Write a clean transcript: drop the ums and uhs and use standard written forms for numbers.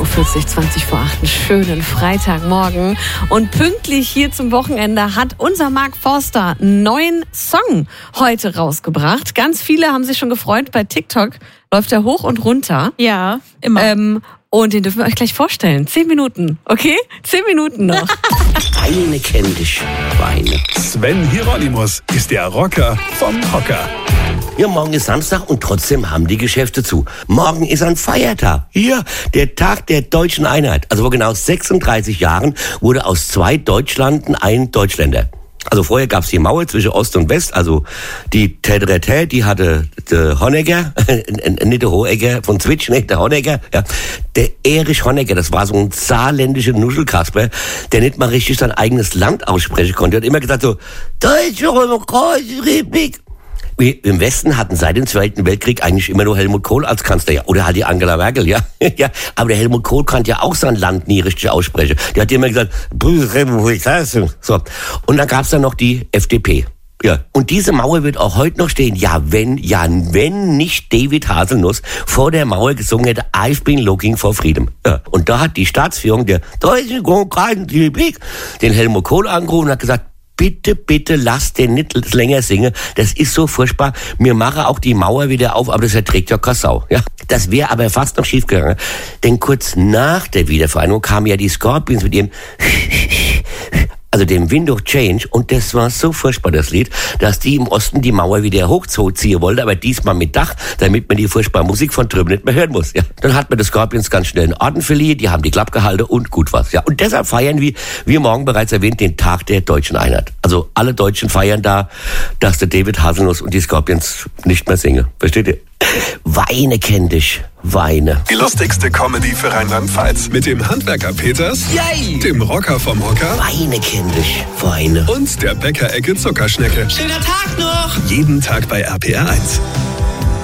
20 vor 8, einen schönen Freitagmorgen. Und pünktlich hier zum Wochenende hat unser Mark Forster einen neuen Song heute rausgebracht. Ganz viele haben sich schon gefreut. Bei TikTok läuft er hoch und runter. Ja, immer. Und den dürfen wir euch gleich vorstellen. 10 Minuten, okay? 10 Minuten noch. Weine kenn dich, Weine. Sven Hieronymus ist der Rocker vom Hocker. Ja, morgen ist Samstag und trotzdem haben die Geschäfte zu. Morgen ist ein Feiertag. Hier, der Tag der deutschen Einheit. Also vor genau 36 Jahren wurde aus 2 Deutschlanden ein Deutschländer. Also vorher gab's die Mauer zwischen Ost und West, also die Tedrete, die hatte der Honegger, nicht der Hohegger von Zwitsch, nicht der Honegger, ja. Der Erich Honegger, das war so ein saarländischer Nuschelkasper, der nicht mal richtig sein eigenes Land aussprechen konnte. Er hat immer gesagt so, Deutsche Demokratische Republik. Im Westen hatten seit dem Zweiten Weltkrieg eigentlich immer nur Helmut Kohl als Kanzler, ja. Oder halt die Angela Merkel, ja. Ja, aber der Helmut Kohl konnte ja auch sein Land nie richtig aussprechen. Der hat immer gesagt, so. Und dann gab's dann noch die FDP. Ja. Und diese Mauer wird auch heute noch stehen. Wenn nicht David Haselnuss vor der Mauer gesungen hätte, I've been looking for freedom. Ja. Und da hat die Staatsführung der Deutschen Demokratischen Republik den Helmut Kohl angerufen und hat gesagt, bitte lasst den nicht länger singen. Das ist so furchtbar. Wir machen auch die Mauer wieder auf, aber das erträgt ja keine Sau. Ja? Das wäre aber fast noch schief gegangen. Denn kurz nach der Wiedervereinigung kamen ja die Scorpions mit ihrem also dem Wind of Change, und das war so furchtbar, das Lied, dass die im Osten die Mauer wieder hochziehen wollte, aber diesmal mit Dach, damit man die furchtbare Musik von drüben nicht mehr hören muss. Ja. Dann hat man die Scorpions ganz schnell einen Orden verliehen, die haben die Klappe gehalten und gut was. Ja. Und deshalb feiern wir, wie morgen bereits erwähnt, den Tag der deutschen Einheit. Also alle Deutschen feiern da, dass der David Haselnuss und die Scorpions nicht mehr singen. Versteht ihr? Weine kenn dich, Weine. Die lustigste Comedy für Rheinland-Pfalz. Mit dem Handwerker Peters, Yay! Dem Rocker vom Hocker Weine kenn dich, Weine. und der Bäckerecke Zuckerschnecke. Schöner Tag noch! Jeden Tag bei RPR 1.